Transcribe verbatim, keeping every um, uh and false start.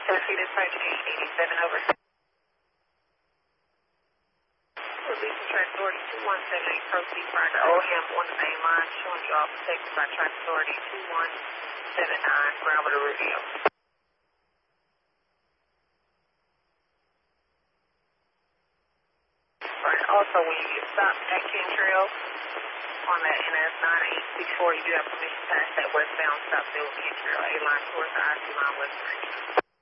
Tennessee Dispatch eight eighty-seven, over. Police Track Authority two one seven eight, proceed prior to O M on the main line, showing you all protected by Track Authority two one seven nine, ground with a review. Right, also when you get stopped at Kentrail on that N S nine eight six four, you do have permission to pass that westbound stop field Kentrail, A line towards the I two line west.